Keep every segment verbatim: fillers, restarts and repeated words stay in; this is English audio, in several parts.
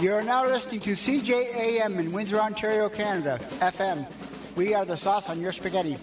You're now listening to C J A M in Windsor, Ontario, Canada, F M. We are the sauce on your spaghetti.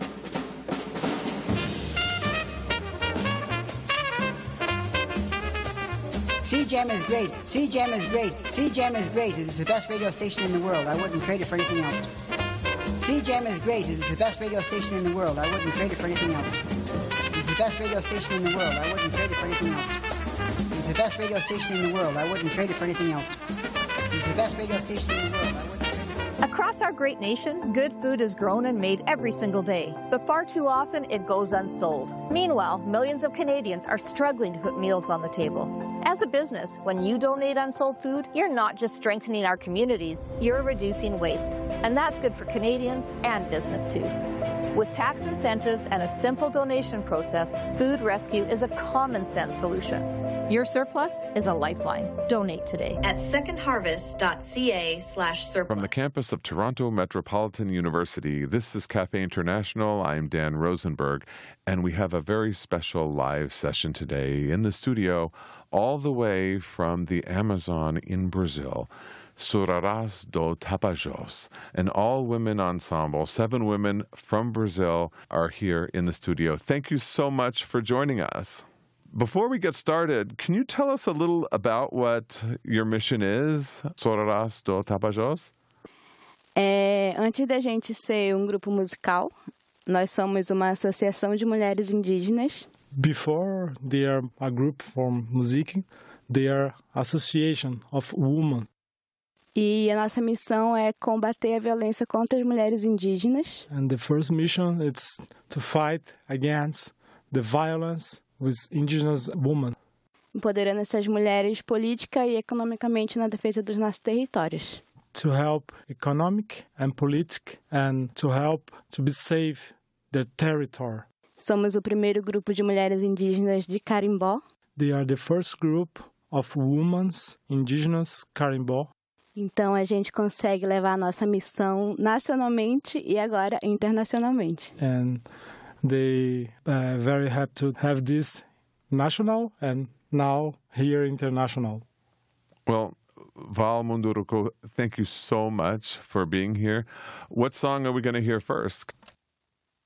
C J A M is great. C J A M is great. C J A M is great. It is the best radio station in the world. I wouldn't trade it for anything else. C J A M is great. It is the best radio station in the world. I wouldn't trade it for anything else. It is the best radio station in the world. I wouldn't trade it for anything else. It is the best radio station in the world. I wouldn't trade it for anything else. It is the best radio station in the world. I wouldn't trade it. Across our great nation, good food is grown and made every single day, but far too often it goes unsold. Meanwhile, millions of Canadians are struggling to put meals on the table. As a business, when you donate unsold food, you're not just strengthening our communities, you're reducing waste. And that's good for Canadians and business too. With tax incentives and a simple donation process, Food Rescue is a common sense solution. Your surplus is a lifeline. Donate today at secondharvest.ca slash surplus. From the campus of Toronto Metropolitan University, this is Cafe International. I'm Dan Rosenberg, and we have a very special live session today in the studio, all the way from the Amazon in Brazil. Soraras do Tapajós, an all-women ensemble. Seven women from Brazil are here in the studio. Thank you so much for joining us. Before we get started, can you tell us a little about what your mission is, Soraras do Tapajós? É, antes da gente ser um grupo musical, nós somos uma associação de mulheres indígenas. Before they are a group for music, they are association of women. E a nossa missão é combater a violência contra as mulheres indígenas. And the first mission is to fight against the violence with indigenous women. Empoderando essas mulheres política e economicamente na defesa dos nossos territórios. To help economic and political and to help to be safe their territory. Somos o primeiro grupo de mulheres indígenas de Carimbó. They are the first group of women indigenous Carimbó. Então a gente consegue levar a nossa missão nacionalmente e agora internacionalmente. And they are very happy to have this national and now here international. Well, Val Munduruku, thank you so much for being here. What song are we going to hear first?